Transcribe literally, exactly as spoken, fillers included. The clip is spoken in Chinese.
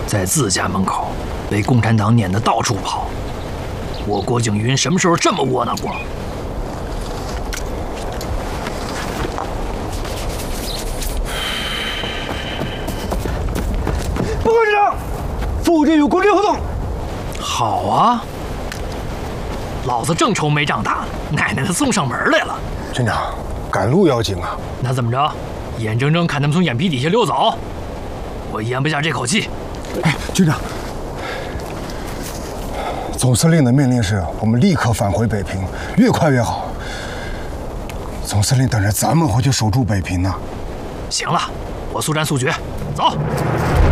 在自家门口被共产党撵得到处跑。我郭景云什么时候这么窝囊过？ 报告连长，附近有攻击活动。 好啊，老子正愁没仗打，奶奶的送上门来了。 军长，赶路要紧啊！ 那怎么着？眼睁睁看他们从眼皮底下溜走，我咽不下这口气。 哎，军长，总司令的命令是我们立刻返回北平，越快越好。总司令等着咱们回去守住北平呢。 行了，我速战速决，走。